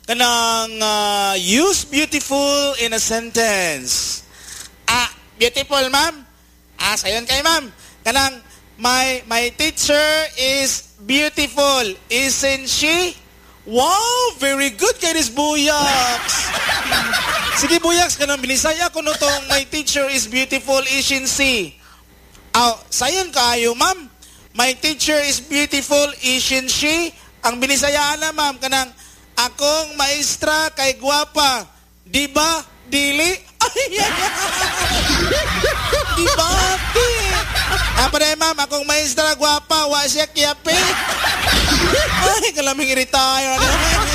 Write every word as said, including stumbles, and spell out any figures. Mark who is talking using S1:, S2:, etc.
S1: kanang uh, use beautiful in a sentence. Ah, beautiful, ma'am. Ah, sayon kay ma'am. Kanang my my teacher is beautiful, isn't she? Wow, very good kay this Buyaks. Sige Buyaks, kanang binisaya ko no tong my teacher is beautiful, isn't she? Ah, sayon kayo, ma'am. My teacher is beautiful, isn't she? Ang binisayaan na, ma'am, kanang akong maestra kay gwapa. Di ba? Dili? Ay, yan, yan. Di ba? Di. Ah, pa rin, ma'am, akong maestra gwapa. Wa siya kiyapi. Ay, kalaming retire.